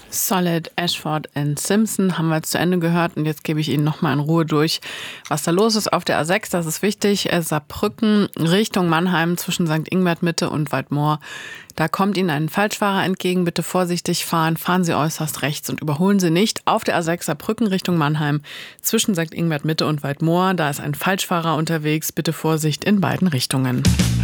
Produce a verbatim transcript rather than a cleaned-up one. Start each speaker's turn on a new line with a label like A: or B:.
A: Solid, Ashford and Simpson haben wir jetzt zu Ende gehört und jetzt gebe ich Ihnen nochmal in Ruhe durch, was da los ist auf der A sechs. Das ist wichtig. Saarbrücken Richtung Mannheim zwischen Sankt Ingbert Mitte und Weidmoor. Da kommt Ihnen ein Falschfahrer entgegen. Bitte vorsichtig fahren. Fahren Sie äußerst rechts und überholen Sie nicht. Auf der A sechs Saarbrücken Richtung Mannheim zwischen Sankt Ingbert Mitte und Weidmoor. Da ist ein Falschfahrer unterwegs. Bitte Vorsicht in beiden Richtungen.